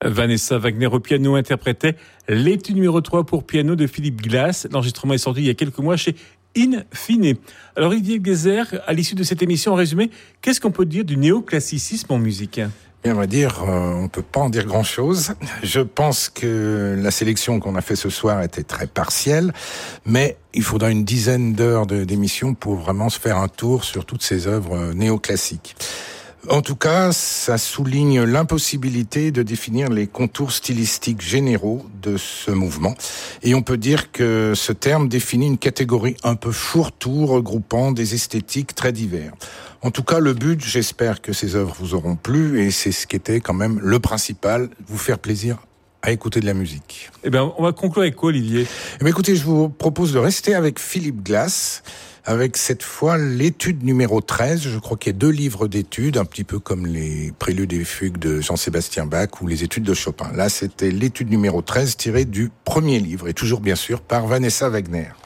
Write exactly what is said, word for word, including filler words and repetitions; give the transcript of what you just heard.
Vanessa Wagner au piano interprétait l'étude numéro trois pour piano de Philippe Glass. L'enregistrement est sorti il y a quelques mois chez In Fine. Alors Olivier Geyser, à l'issue de cette émission, en résumé, qu'est-ce qu'on peut dire du néoclassicisme en musique ? Bien, on va dire, euh, on peut pas en dire grand-chose. Je pense que la sélection qu'on a fait ce soir était très partielle, mais il faudra une dizaine d'heures de, d'émission pour vraiment se faire un tour sur toutes ces œuvres néoclassiques. En tout cas, ça souligne l'impossibilité de définir les contours stylistiques généraux de ce mouvement. Et on peut dire que ce terme définit une catégorie un peu fourre-tout, regroupant des esthétiques très divers. En tout cas, le but, j'espère que ces œuvres vous auront plu, et c'est ce qui était quand même le principal, vous faire plaisir à écouter de la musique. Eh bien, on va conclure avec quoi, Olivier ? Eh bien, écoutez, je vous propose de rester avec Philippe Glass, avec cette fois l'étude numéro treize. Je crois qu'il y a deux livres d'études, un petit peu comme les préludes et fugues de Jean-Sébastien Bach ou les études de Chopin. Là, c'était l'étude numéro treize tirée du premier livre, et toujours bien sûr par Vanessa Wagner.